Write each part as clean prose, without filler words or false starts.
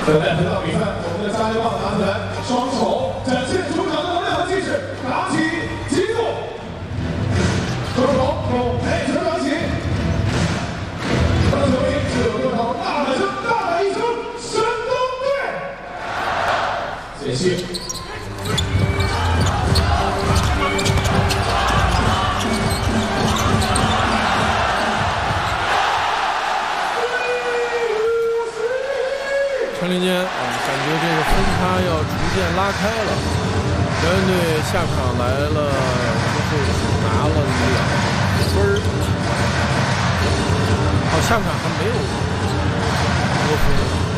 现在回到比赛，我们的加油棒拿起来，双手展现出场的能量和气势，打起激动，双手用爱神扬起，当球迷只有多少大喊声，大喊一声神东队，谢谢。 陈林坚感觉这个分差要逐渐拉开了。辽源队下场来了之后只拿了2分，下场还没有得分。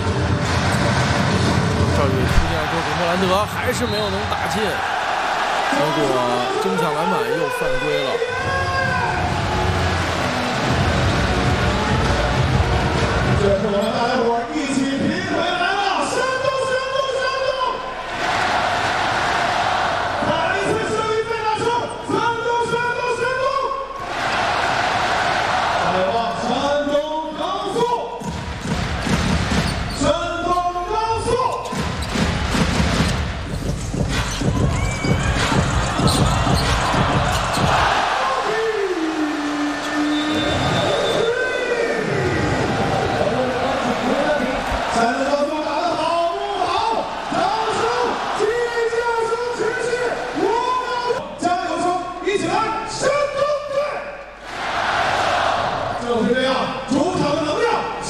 赵宇出现了多给莫兰德，还是没有能打进，结果争抢篮板又犯规了。 这是我们